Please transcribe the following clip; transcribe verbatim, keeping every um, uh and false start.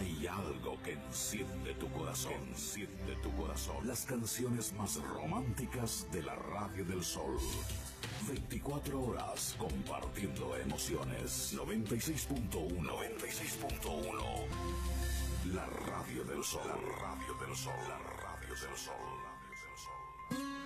Hay algo que enciende tu corazón, enciende tu corazón. Las canciones más románticas de la Radio del Sol. veinticuatro horas compartiendo emociones. noventa y seis punto uno. noventa y seis punto uno. La Radio del Sol. La Radio del Sol. La Radio del Sol. La Radio del Sol.